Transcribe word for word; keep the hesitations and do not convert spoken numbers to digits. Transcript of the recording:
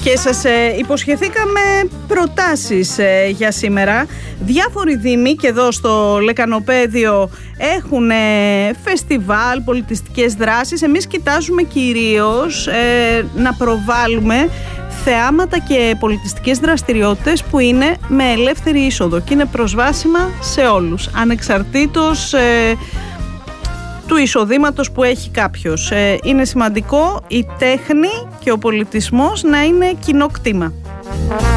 Και σας ε, υποσχεθήκαμε προτάσεις ε, για σήμερα. Διάφοροι δήμοι και εδώ στο Λεκανοπαίδιο έχουν ε, φεστιβάλ, πολιτιστικές δράσεις. Εμείς κοιτάζουμε κυρίως ε, να προβάλλουμε θεάματα και πολιτιστικές δραστηριότητες που είναι με ελεύθερη είσοδο και είναι προσβάσιμα σε όλους, ανεξαρτήτως ε, του εισοδήματος που έχει κάποιος. Ε, είναι σημαντικό η τέχνη και ο πολιτισμός να είναι κοινό κτήμα.